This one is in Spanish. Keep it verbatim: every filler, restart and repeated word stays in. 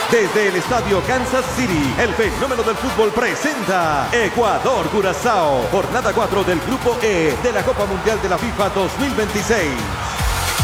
Desde el estadio Kansas City, el fenómeno del fútbol presenta Ecuador-Curazao, jornada cuatro del Grupo E de la Copa Mundial de la FIFA dos mil veintiséis.